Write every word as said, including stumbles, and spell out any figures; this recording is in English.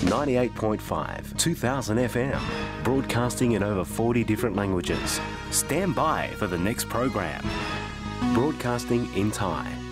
ninety-eight point five, two thousand F M, broadcasting in over forty different languages. Stand by for the next program. Broadcasting in Thai.